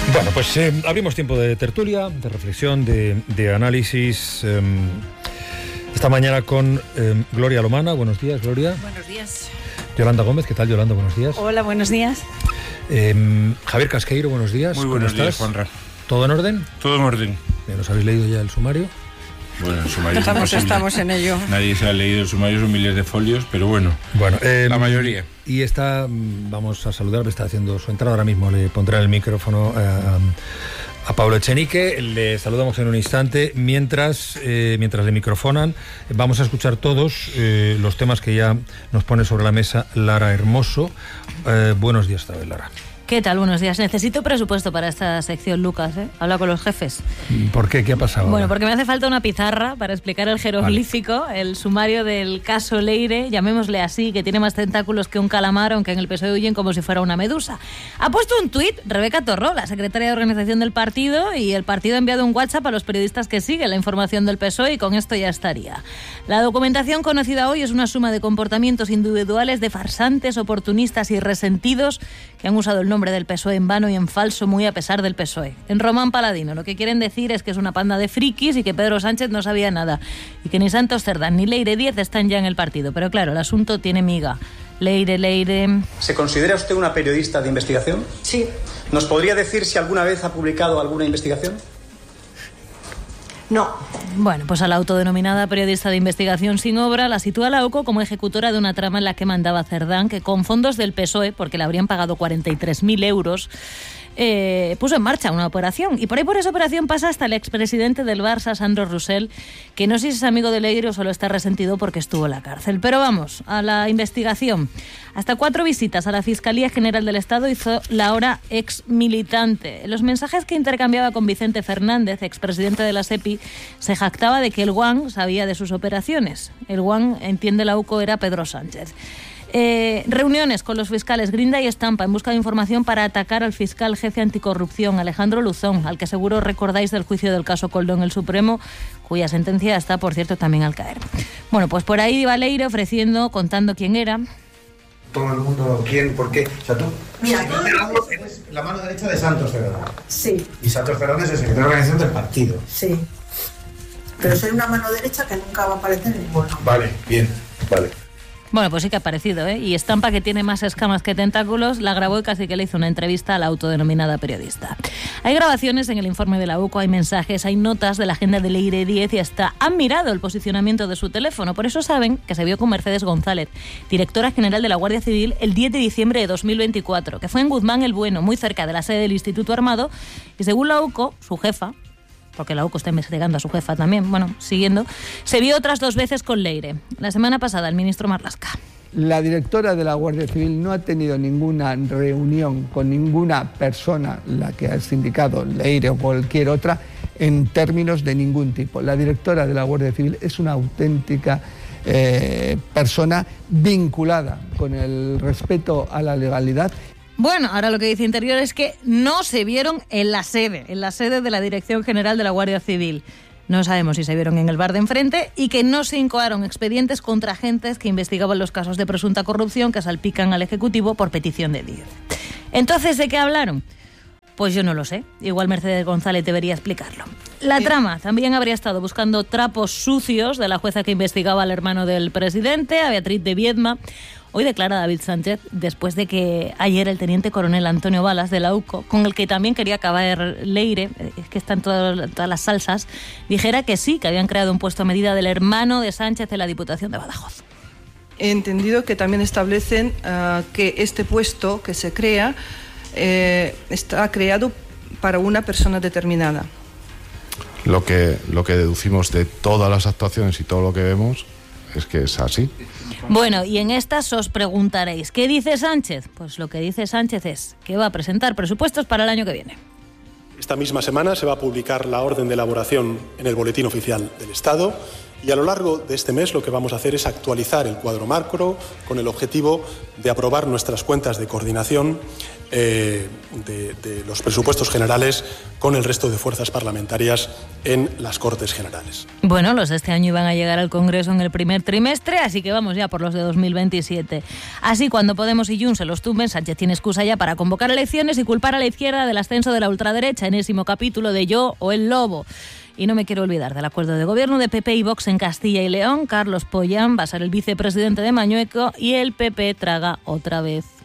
Bueno, pues abrimos tiempo de tertulia, de reflexión, de análisis. Esta mañana con Gloria Lomana. Buenos días, Gloria. Buenos días. Yolanda Gómez, ¿qué tal, Yolanda? Buenos días. Hola, buenos días. Javier Casqueiro, buenos días. Muy buenos días, Juanra. ¿Todo en orden? Todo en orden. ¿Os habéis leído ya el sumario? Bueno, el sumario estamos en ello. Nadie se ha leído el sumario, son miles de folios, pero bueno, la mayoría. Y vamos a saludar, está haciendo su entrada ahora mismo, le pondré el micrófono a Pablo Echenique. Le saludamos en un instante. Mientras le microfonan, vamos a escuchar todos los temas que ya nos pone sobre la mesa Lara Hermoso. Buenos días otra vez, Lara. ¿Qué tal? Buenos días. Necesito presupuesto para esta sección, Lucas, ¿eh? Habla con los jefes. ¿Por qué? ¿Qué ha pasado? Bueno, porque me hace falta una pizarra para explicar el jeroglífico, el sumario del caso Leire, llamémosle así, que tiene más tentáculos que un calamar, aunque en el PSOE huyen como si fuera una medusa. Ha puesto un tuit Rebeca Torró, la secretaria de organización del partido, y el partido ha enviado un WhatsApp a los periodistas que siguen la información del PSOE, y con esto ya estaría. La documentación conocida hoy es una suma de comportamientos individuales de farsantes, oportunistas y resentidos que han usado el nombre del PSOE en vano y en falso, muy a pesar del PSOE. En Román Paladino lo que quieren decir es que es una panda de frikis y que Pedro Sánchez no sabía nada y que ni Santos Cerdán ni Leire Díez están ya en el partido. Pero claro, el asunto tiene miga. Leire... ¿Se considera usted una periodista de investigación? Sí. ¿Nos podría decir si alguna vez ha publicado alguna investigación? No. Bueno, pues a la autodenominada periodista de investigación sin obra la sitúa la UCO como ejecutora de una trama en la que mandaba Cerdán, que con fondos del PSOE, porque le habrían pagado 43.000 euros, puso en marcha una operación. Y por esa operación pasa hasta el expresidente del Barça, Sandro Roussel, que no sé si es amigo de Leire o solo está resentido porque estuvo en la cárcel. Pero vamos, a la investigación. Hasta 4 visitas a la Fiscalía General del Estado hizo la ahora ex militante. En los mensajes que intercambiaba con Vicente Fernández, expresidente de la SEPI, se jactaba de que el guan sabía de sus operaciones. El guan, entiende la UCO, era Pedro Sánchez. Reuniones con los fiscales Grinda y Estampa en busca de información para atacar al fiscal jefe anticorrupción Alejandro Luzón, al que seguro recordáis del juicio del caso Koldo en el Supremo, cuya sentencia está, por cierto, también al caer. Bueno, pues por ahí iba Leire ofreciendo, contando quién era. Todo el mundo, quién, por qué. O sea, tú, mira, eres la mano derecha de Santos Cerdán. Sí. Y Santos Cerdán es el secretario de organización del partido. Sí. Pero soy una mano derecha que nunca va a aparecer en ninguno. Vale, bien, vale. Bueno, pues sí que ha aparecido, ¿eh? Y Estampa, que tiene más escamas que tentáculos, la grabó y casi que le hizo una entrevista a la autodenominada periodista. Hay grabaciones en el informe de la UCO, hay mensajes, hay notas de la agenda de Leire Díez y hasta han mirado el posicionamiento de su teléfono. Por eso saben que se vio con Mercedes González, directora general de la Guardia Civil, el 10 de diciembre de 2024, que fue en Guzmán el Bueno, muy cerca de la sede del Instituto Armado, y según la UCO, su jefa, porque la UCO está investigando a su jefa también, siguiendo, se vio otras 2 veces con Leire. La semana pasada, el ministro Marlaska. La directora de la Guardia Civil no ha tenido ninguna reunión con ninguna persona, la que has indicado, Leire o cualquier otra, en términos de ningún tipo. La directora de la Guardia Civil es una auténtica persona vinculada con el respeto a la legalidad. Bueno, ahora lo que dice Interior es que no se vieron en la sede de la Dirección General de la Guardia Civil. No sabemos si se vieron en el bar de enfrente y que no se incoaron expedientes contra agentes que investigaban los casos de presunta corrupción que salpican al Ejecutivo por petición de Díez. Entonces, ¿de qué hablaron? Pues yo no lo sé. Igual Mercedes González debería explicarlo. La trama también habría estado buscando trapos sucios de la jueza que investigaba al hermano del presidente, a Beatriz de Viedma. Hoy declara David Sánchez, después de que ayer el teniente coronel Antonio Balas de la UCO, con el que también quería acabar Leire, es que están todas las salsas, dijera que sí, que habían creado un puesto a medida del hermano de Sánchez en la Diputación de Badajoz. He entendido que también establecen que este puesto que se crea está creado para una persona determinada. Lo que deducimos de todas las actuaciones y todo lo que vemos es que es así. Bueno, y en estas os preguntaréis, ¿qué dice Sánchez? Pues lo que dice Sánchez es que va a presentar presupuestos para el año que viene. Esta misma semana se va a publicar la orden de elaboración en el Boletín Oficial del Estado Y a lo largo de este mes lo que vamos a hacer es actualizar el cuadro macro con el objetivo de aprobar nuestras cuentas de coordinación de los presupuestos generales con el resto de fuerzas parlamentarias en las Cortes Generales. Bueno, los de este año iban a llegar al Congreso en el primer trimestre, así que vamos ya por los de 2027. Así, cuando Podemos y Junts se los tumben, Sánchez tiene excusa ya para convocar elecciones y culpar a la izquierda del ascenso de la ultraderecha, enésimo capítulo de Yo o el Lobo. Y no me quiero olvidar del acuerdo de gobierno de PP y Vox en Castilla y León. Carlos Pollán va a ser el vicepresidente de Mañueco y el PP traga otra vez.